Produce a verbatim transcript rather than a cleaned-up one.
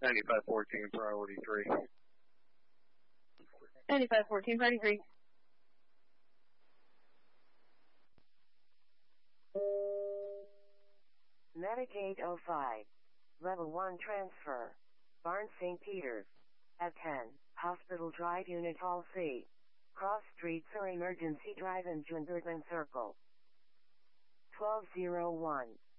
ninety-five fourteen, priority three. ninety-five fourteen, priority three. Medic eight oh five. Level one transfer. Barnes Saint Peter's. At ten, Hospital Drive Unit Hall C. Cross Street for Emergency Drive and Junbertman Circle. twelve oh one.